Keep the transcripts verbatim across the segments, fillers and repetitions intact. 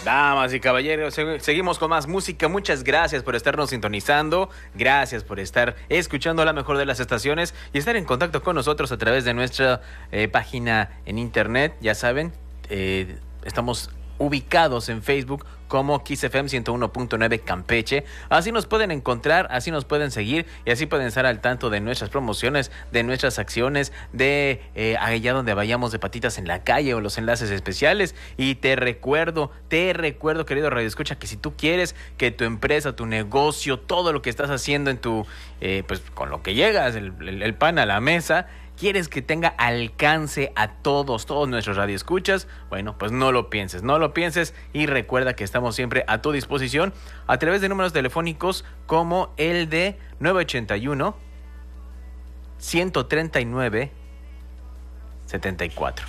Damas y caballeros, seguimos con más música. Muchas gracias por estarnos sintonizando. Gracias por estar escuchando la mejor de las estaciones y estar en contacto con nosotros a través de nuestra eh, página en internet. Ya saben, eh, estamos ubicados en Facebook como Kiss F M ciento uno punto nueve Campeche. Así nos pueden encontrar, así nos pueden seguir y así pueden estar al tanto de nuestras promociones, de nuestras acciones, de eh, allá donde vayamos de patitas en la calle o los enlaces especiales. Y te recuerdo, te recuerdo, querido Radio Escucha, que si tú quieres que tu empresa, tu negocio, todo lo que estás haciendo en tu, eh, pues con lo que llegas, el, el, el pan a la mesa, ¿quieres que tenga alcance a todos, todos nuestros radioescuchas? Bueno, pues no lo pienses, no lo pienses y recuerda que estamos siempre a tu disposición a través de números telefónicos como el de nueve ochenta y uno, ciento treinta y nueve, setenta y cuatro.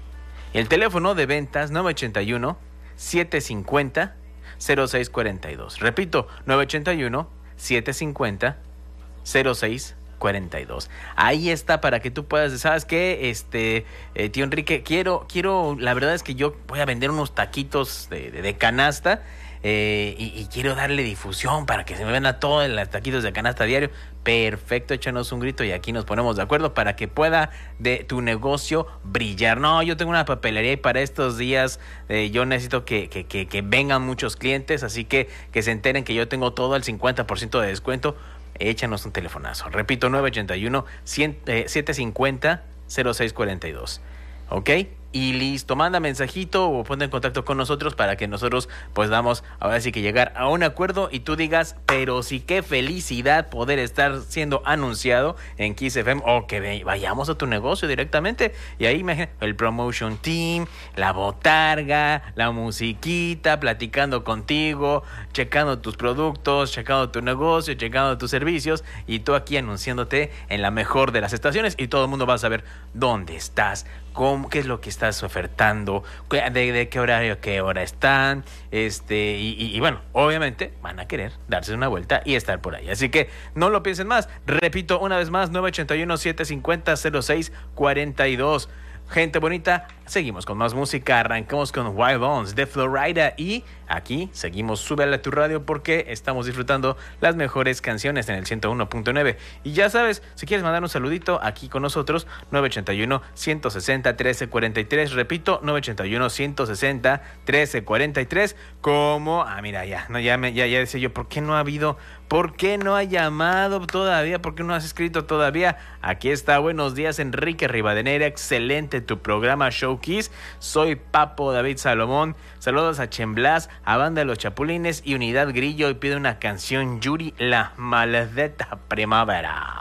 El teléfono de ventas nueve ochenta y uno, setecientos cincuenta, cero seis cuarenta y dos. Repito, nueve ochenta y uno, setecientos cincuenta, cero seis cuarenta y dos. Ahí está para que tú puedas, ¿sabes qué? Este, eh, tío Enrique, quiero, quiero, la verdad es que yo voy a vender unos taquitos de, de, de canasta eh, y, y quiero darle difusión para que se me venda todos los taquitos de canasta diario. Perfecto, échanos un grito y aquí nos ponemos de acuerdo para que pueda de tu negocio brillar. No, yo tengo una papelería y para estos días eh, yo necesito que, que, que, que vengan muchos clientes, así que que se enteren que yo tengo todo el cincuenta por ciento de descuento. Échanos un telefonazo. Repito, nueve ochenta y uno, setecientos cincuenta, cero seis cuarenta y dos. ¿Ok? Y listo, manda mensajito o ponte en contacto con nosotros para que nosotros pues damos ahora sí que llegar a un acuerdo y tú digas, pero sí qué felicidad poder estar siendo anunciado en Kiss F M o que vayamos a tu negocio directamente. Y ahí imagina el promotion team, la botarga, la musiquita, platicando contigo, checando tus productos, checando tu negocio, checando tus servicios y tú aquí anunciándote en la mejor de las estaciones y todo el mundo va a saber dónde estás, cómo, qué es lo que estás ofertando, de, de qué horario a qué hora están, este, y, y, y bueno, obviamente van a querer darse una vuelta y estar por ahí. Así que no lo piensen más. Repito una vez más, nueve ochenta y uno, setecientos cincuenta, cero seis cuarenta y dos. Gente bonita, seguimos con más música. Arrancamos con Wild Bones de Florida y aquí seguimos. Súbele a tu radio porque estamos disfrutando las mejores canciones en el ciento uno punto nueve. Y ya sabes, si quieres mandar un saludito aquí con nosotros, nueve ochenta y uno, ciento sesenta, trece cuarenta y tres. Repito, nueve ochenta y uno, ciento sesenta, trece cuarenta y tres. Como, ah, mira, ya, no, ya, me, ya, ya decía yo, ¿por qué no ha habido, por qué no ha llamado todavía? ¿Por qué no has escrito todavía? Aquí está, buenos días, Enrique Rivadeneira, excelente tu programa Show Kiss. Soy Papo David Salomón. Saludos a Chemblas, a Banda de los Chapulines y Unidad Grillo y pide una canción Yuri, la maldita primavera.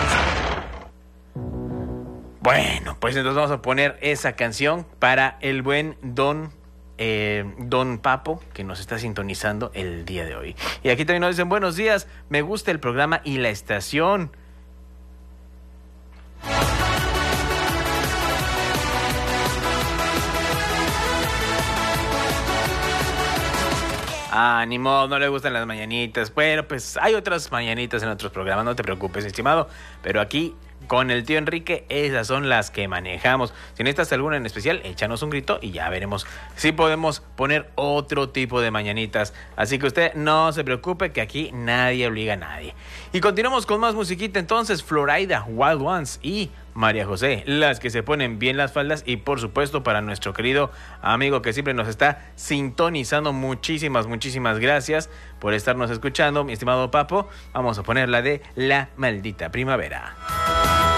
Bueno, pues entonces vamos a poner esa canción para el buen Don eh, Don Papo, que nos está sintonizando el día de hoy. Y aquí también nos dicen, buenos días, me gusta el programa y la estación. Ah, ni modo, no le gustan las mañanitas. Bueno, pues hay otras mañanitas en otros programas, no te preocupes, estimado. Pero aquí, con el tío Enrique, esas son las que manejamos. Si necesitas alguna en especial, échanos un grito y ya veremos si podemos poner otro tipo de mañanitas. Así que usted no se preocupe, que aquí nadie obliga a nadie. Y continuamos con más musiquita entonces. Florida, Wild Ones y María José, las que se ponen bien las faldas. Y por supuesto para nuestro querido amigo que siempre nos está sintonizando, muchísimas, muchísimas gracias por estarnos escuchando, mi estimado Papo. Vamos a poner la de La Maldita Primavera.